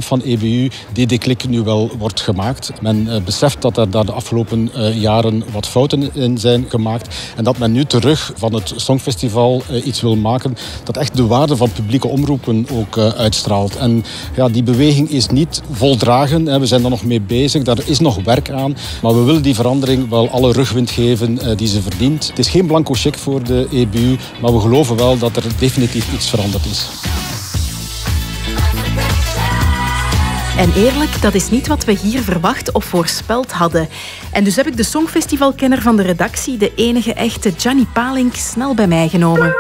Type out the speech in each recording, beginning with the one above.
van EBU die declic nu wel wordt gemaakt. Men beseft dat er daar de afgelopen jaren wat fouten in zijn gemaakt en dat men nu terug van het Songfestival iets wil maken dat echt de waarde van publieke omroepen ook uitstraalt. En ja, die beweging is niet voldragen. We zijn er nog mee bezig. Daar is nog werk aan. Maar we willen die verandering wel alle rugwind geven die ze verdient. Het is geen blanco cheque voor de EBU, maar we geloven wel dat er definitief iets veranderd is. En eerlijk, dat is niet wat we hier verwacht of voorspeld hadden. En dus heb ik de Songfestivalkenner van de redactie, de enige echte Gianni Palink, snel bij mij genomen.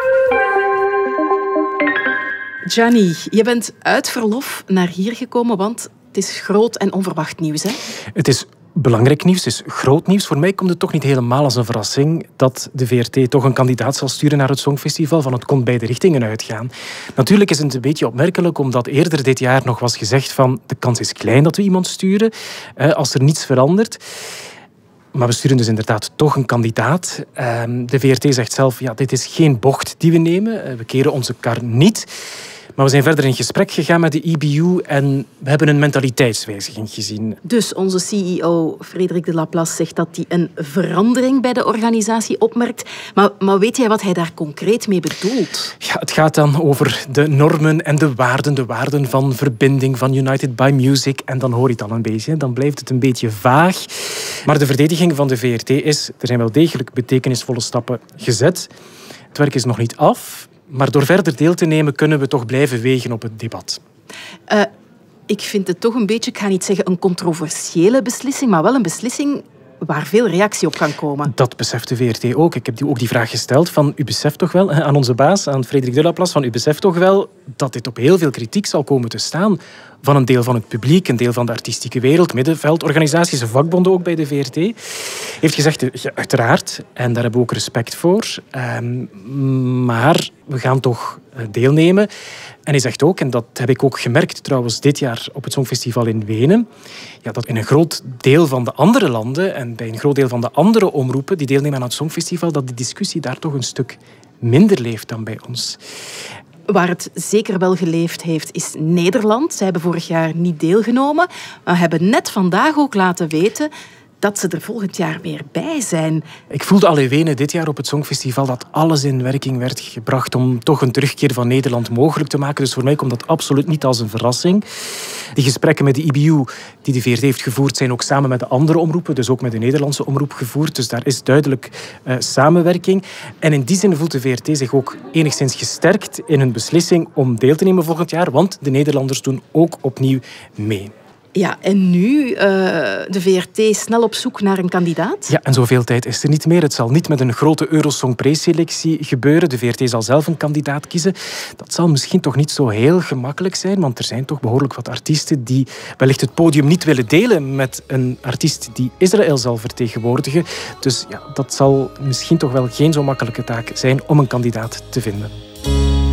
Gianni, je bent uit verlof naar hier gekomen, want het is groot en onverwacht nieuws, hè? Het is belangrijk nieuws, het is groot nieuws. Voor mij komt het toch niet helemaal als een verrassing dat de VRT toch een kandidaat zal sturen naar het Songfestival. Van het kon beide richtingen uitgaan. Natuurlijk is het een beetje opmerkelijk, omdat eerder dit jaar nog was gezegd van de kans is klein dat we iemand sturen als er niets verandert. Maar we sturen dus inderdaad toch een kandidaat. De VRT zegt zelf, ja, dit is geen bocht die we nemen. We keren onze kar niet. Maar we zijn verder in gesprek gegaan met de EBU en we hebben een mentaliteitswijziging gezien. Dus onze CEO, Frederik de Laplace, zegt dat hij een verandering bij de organisatie opmerkt. Maar weet jij wat hij daar concreet mee bedoelt? Ja, het gaat dan over de normen en de waarden van verbinding, van United by Music. En dan hoor je het al een beetje, dan blijft het een beetje vaag. Maar de verdediging van de VRT is, er zijn wel degelijk betekenisvolle stappen gezet. Het werk is nog niet af. Maar door verder deel te nemen kunnen we toch blijven wegen op het debat. Ik vind het toch een beetje, ik ga niet zeggen een controversiële beslissing, maar wel een beslissing waar veel reactie op kan komen. Dat beseft de VRT ook. Ik heb ook die vraag gesteld van u beseft toch wel, aan onze baas, aan Frederik de Laplace, van u beseft toch wel dat dit op heel veel kritiek zal komen te staan van een deel van het publiek, een deel van de artistieke wereld, middenveldorganisaties, vakbonden ook bij de VRT. Heeft gezegd, ja, uiteraard, en daar hebben we ook respect voor. Maar we gaan toch deelnemen. En hij zegt ook, en dat heb ik ook gemerkt trouwens dit jaar op het Songfestival in Wenen, ja, dat in een groot deel van de andere landen en bij een groot deel van de andere omroepen die deelnemen aan het Songfestival, dat de discussie daar toch een stuk minder leeft dan bij ons. Waar het zeker wel geleefd heeft, is Nederland. Zij hebben vorig jaar niet deelgenomen, maar hebben net vandaag ook laten weten dat ze er volgend jaar weer bij zijn. Ik voelde al in Wenen dit jaar op het Songfestival dat alles in werking werd gebracht om toch een terugkeer van Nederland mogelijk te maken. Dus voor mij komt dat absoluut niet als een verrassing. Die gesprekken met de EBU die de VRT heeft gevoerd zijn ook samen met de andere omroepen, dus ook met de Nederlandse omroep gevoerd. Dus daar is duidelijk samenwerking. En in die zin voelt de VRT zich ook enigszins gesterkt in hun beslissing om deel te nemen volgend jaar, want de Nederlanders doen ook opnieuw mee. Ja, en nu de VRT snel op zoek naar een kandidaat? Ja, en zoveel tijd is er niet meer. Het zal niet met een grote Eurosong preselectie gebeuren. De VRT zal zelf een kandidaat kiezen. Dat zal misschien toch niet zo heel gemakkelijk zijn, want er zijn toch behoorlijk wat artiesten die wellicht het podium niet willen delen met een artiest die Israël zal vertegenwoordigen. Dus ja, dat zal misschien toch wel geen zo makkelijke taak zijn om een kandidaat te vinden.